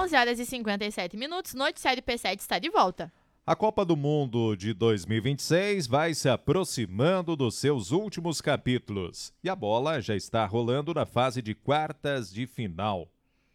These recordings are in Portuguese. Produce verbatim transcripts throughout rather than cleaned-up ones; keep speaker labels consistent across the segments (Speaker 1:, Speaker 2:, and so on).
Speaker 1: onze horas e cinquenta e sete minutos, Noticiário P sete está de volta.
Speaker 2: A Copa do Mundo de dois mil e vinte e seis vai se aproximando dos seus últimos capítulos e a bola já está rolando na fase de quartas de final.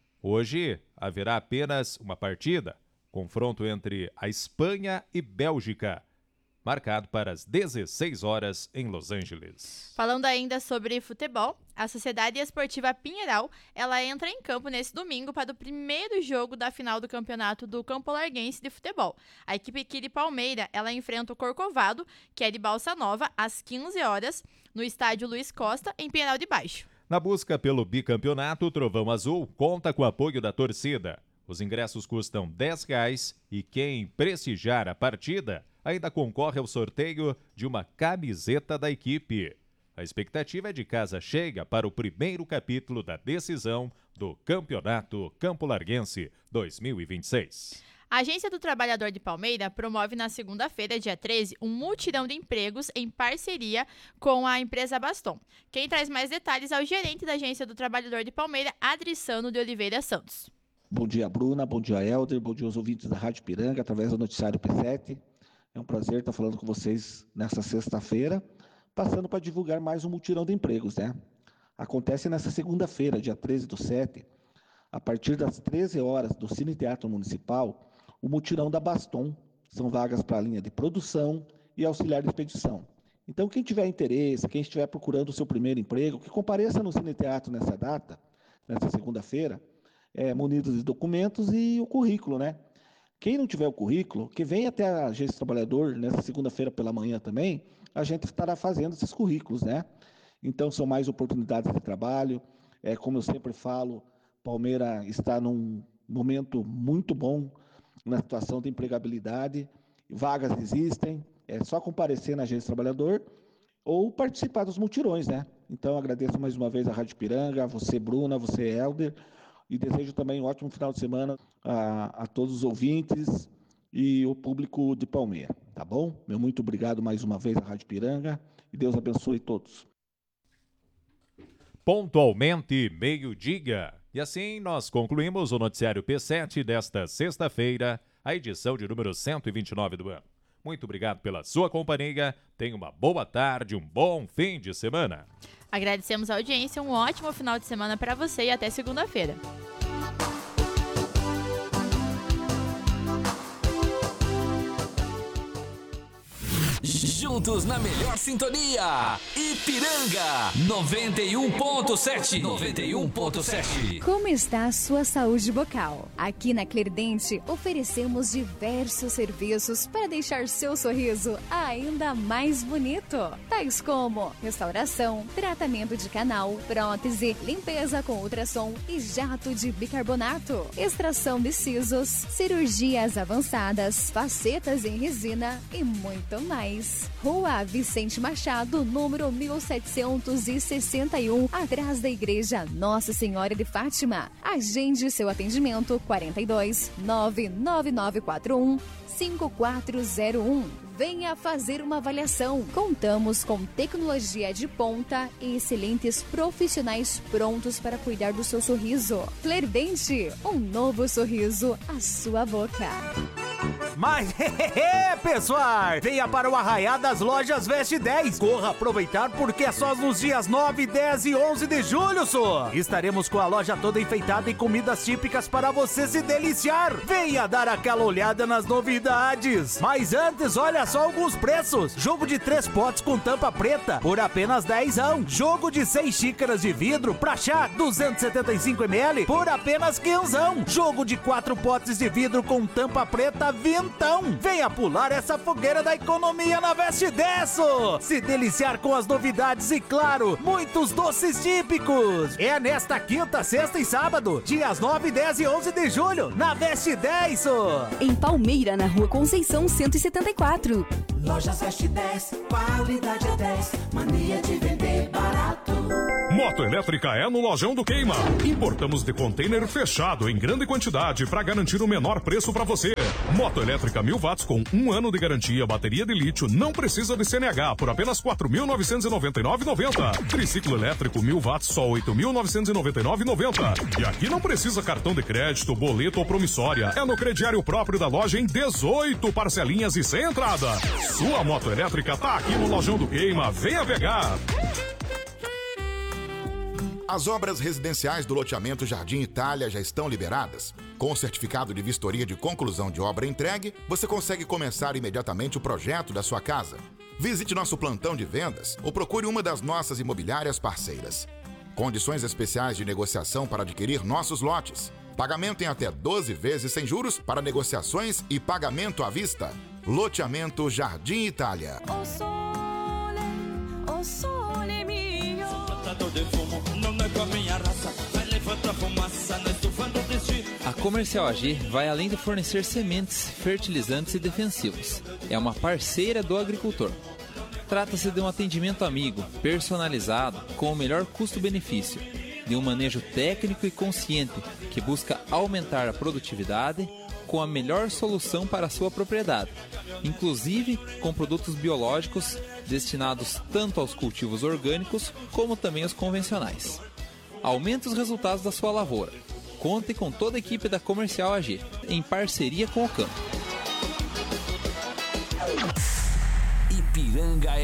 Speaker 2: Hoje haverá apenas uma partida, confronto entre a Espanha e Bélgica, marcado para as dezesseis horas em Los Angeles.
Speaker 1: Falando ainda sobre futebol, a Sociedade Esportiva Pinheiral, ela entra em campo nesse domingo para o primeiro jogo da final do campeonato do Campo Larguense de futebol. A equipe aqui de Palmeira, ela enfrenta o Corcovado, que é de Balsa Nova, às quinze horas, no estádio Luiz Costa, em Pinheiral de Baixo.
Speaker 2: Na busca pelo bicampeonato, o Trovão Azul conta com o apoio da torcida. Os ingressos custam dez reais e quem prestigiar a partida ainda concorre ao sorteio de uma camiseta da equipe. A expectativa é de casa cheia para o primeiro capítulo da decisão do Campeonato Campo Larguense dois mil e vinte e seis.
Speaker 1: A Agência do Trabalhador de Palmeira promove na segunda-feira, dia treze, um mutirão de empregos em parceria com a empresa Baston. Quem traz mais detalhes é o gerente da Agência do Trabalhador de Palmeira, Adriano de Oliveira Santos.
Speaker 3: Bom dia, Bruna. Bom dia, Helder. Bom dia aos ouvintes da Rádio Piranga, através do Noticiário P sete. É um prazer estar falando com vocês nesta sexta-feira, passando para divulgar mais um mutirão de empregos, né? Acontece nesta segunda-feira, dia treze do sete, a partir das treze horas do Cine Teatro Municipal, o mutirão da Baston. São vagas para a linha de produção e auxiliar de expedição. Então, quem tiver interesse, quem estiver procurando o seu primeiro emprego, que compareça no Cine Teatro nessa data, nessa segunda-feira, é, munido de documentos e o currículo, né? Quem não tiver o currículo, que venha até a Agência do Trabalhador nessa segunda-feira pela manhã também, a gente estará fazendo esses currículos, né? Então, são mais oportunidades de trabalho. É, como eu sempre falo, Palmeira está num momento muito bom na situação de empregabilidade. Vagas existem, é só comparecer na Agência do Trabalhador ou participar dos mutirões, né? Então, agradeço mais uma vez a Rádio Piranga, a você, Bruna, a você, Helder, e desejo também um ótimo final de semana a, a todos os ouvintes e o público de Palmeira, tá bom? Meu muito obrigado mais uma vez à Rádio Piranga e Deus abençoe todos.
Speaker 2: Pontualmente, meio-dia. E assim nós concluímos o Noticiário P sete desta sexta-feira, a edição de número cento e vinte e nove do ano. Muito obrigado pela sua companhia, tenha uma boa tarde, um bom fim de semana.
Speaker 1: Agradecemos a audiência, um ótimo final de semana para você e até segunda-feira.
Speaker 4: Juntos na melhor sintonia, Ipiranga noventa e um ponto sete. noventa e um ponto sete.
Speaker 5: Como está a sua saúde bucal? Aqui na Clerdente oferecemos diversos serviços para deixar seu sorriso ainda mais bonito. Tais como restauração, tratamento de canal, prótese, limpeza com ultrassom e jato de bicarbonato, extração de sisos, cirurgias avançadas, facetas em resina e muito mais. Rua Vicente Machado, número mil setecentos e sessenta e um, atrás da Igreja Nossa Senhora de Fátima. Agende seu atendimento quarenta e dois, nove nove nove quatro um, cinco quatro zero um. Venha fazer uma avaliação. Contamos com tecnologia de ponta e excelentes profissionais prontos para cuidar do seu sorriso. Clerdente, um novo sorriso à sua boca.
Speaker 6: Mas, pessoal, venha para o Arraiá das Lojas Veste dez. Corra aproveitar porque é só nos dias nove, dez e onze de julho, só. Estaremos com a loja toda enfeitada e comidas típicas para você se deliciar. Venha dar aquela olhada nas novidades. Mas antes, olha só alguns preços. Jogo de três potes com tampa preta por apenas dezão. Jogo de seis xícaras de vidro pra chá duzentos e setenta e cinco mililitros por apenas quinzão. Jogo de quatro potes de vidro com tampa preta vintão. Venha pular essa fogueira da economia na Veste dez. Se deliciar com as novidades e, claro, muitos doces típicos. É nesta quinta, sexta e sábado, dias nove, dez e onze de julho, na Veste dez.
Speaker 7: Em Palmeira, na Rua Conceição cento e setenta e quatro.
Speaker 8: Lojas Veste dez, qualidade é dez, mania de vender barato. Moto elétrica é no Lojão do Queima. Importamos de container fechado em grande quantidade para garantir o menor preço para você. Moto elétrica mil watts com um ano de garantia, bateria de lítio, não precisa de C N H por apenas quatro mil novecentos e noventa e nove reais e noventa centavos. Triciclo elétrico mil watts só oito mil novecentos e noventa e nove reais e noventa centavos. E aqui não precisa cartão de crédito, boleto ou promissória. É no crediário próprio da loja em dezoito parcelinhas e sem entrada. Sua moto elétrica tá aqui no Lojão do Queima. Venha pegar!
Speaker 9: As obras residenciais do loteamento Jardim Itália já estão liberadas. Com o certificado de vistoria de conclusão de obra entregue, você consegue começar imediatamente o projeto da sua casa. Visite nosso plantão de vendas ou procure uma das nossas imobiliárias parceiras. Condições especiais de negociação para adquirir nossos lotes. Pagamento em até doze vezes sem juros para negociações e pagamento à vista. Loteamento Jardim Itália.
Speaker 10: O sole, o sole mio.
Speaker 11: A Comercial A G vai além de fornecer sementes, fertilizantes e defensivos. É uma parceira do agricultor. Trata-se de um atendimento amigo, personalizado, com o melhor custo-benefício, de um manejo técnico e consciente que busca aumentar a produtividade com a melhor solução para a sua propriedade, inclusive com produtos biológicos destinados tanto aos cultivos orgânicos como também aos convencionais. Aumente os resultados da sua lavoura. Conte com toda a equipe da Comercial A G, em parceria com o campo.
Speaker 4: Ipiranga